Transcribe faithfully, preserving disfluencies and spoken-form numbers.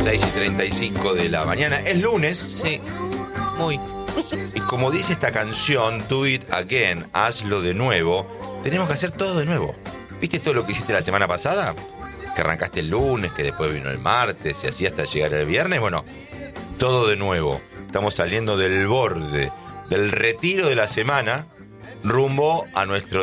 seis y treinta y cinco de la mañana. Es lunes. Sí, muy. Y como dice esta canción, Do It Again, hazlo de nuevo, tenemos que hacer todo de nuevo. ¿Viste todo lo que hiciste la semana pasada? Que arrancaste el lunes, que después vino el martes y así hasta llegar el viernes. Bueno, todo de nuevo. Estamos saliendo del borde, del retiro de la semana, rumbo a nuestro